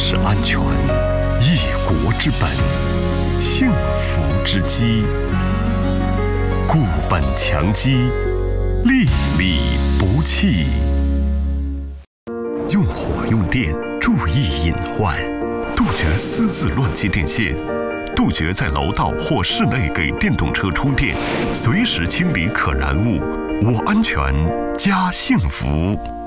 是安全，一国之本，幸福之基。固本强基，粒粒不弃。用火用电，注意隐患，杜绝私自乱接电线，杜绝在楼道或室内给电动车充电，随时清理可燃物。我安全，家幸福。